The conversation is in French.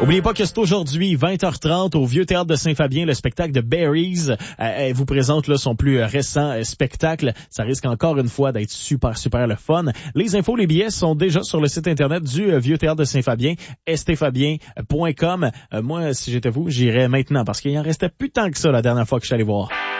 Oubliez pas que c'est aujourd'hui, 20h30, au Vieux Théâtre de Saint-Fabien, le spectacle de Berries. Elle vous présente là son plus récent spectacle. Ça risque encore une fois d'être super le fun. Les infos, les billets sont déjà sur le site internet du Vieux Théâtre de Saint-Fabien, stfabien.com. Moi, si j'étais vous, j'irais maintenant parce qu'il en restait plus tant que ça la dernière fois que je suis allé voir.